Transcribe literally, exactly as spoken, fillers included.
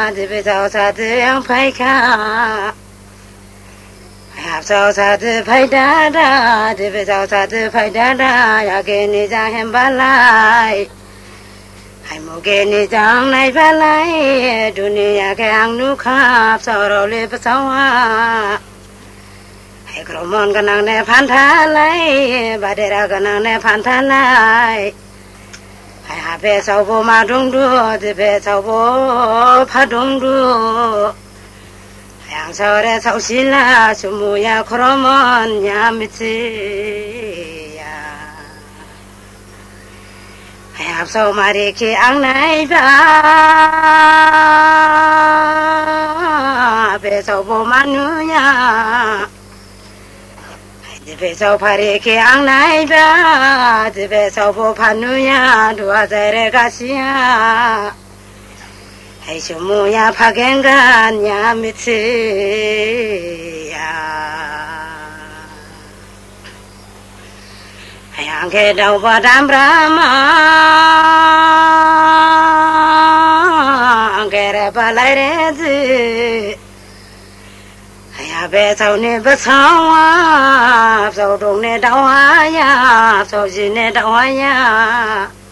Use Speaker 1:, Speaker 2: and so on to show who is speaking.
Speaker 1: 집에 사오사드 양파이카 합사오사드 파이다다 집에 사오사드 파이다다 야게니장 햄발라이 하이모게니장 나이발라이 두니야게 앙누캅 서로리 버사와 그러면 그냥내 판탈라이 바데라 그냥내 판탈라이 앞에 서보 마둥두 집에 서보 파둥두 양설에 서실라 수무야 그러면 야미치야 앞서 마리키 앙나이바 앞에 서보 마누야 집에서 파리키 앙나이바 집에서 보파누야 두아자레 가시야 해수무야 파겐간야 미치야 하양게 다우바담브라마 앙게레 발라이레지 야베 사우네 버사와 사우동네 다와야 사우지네 다와야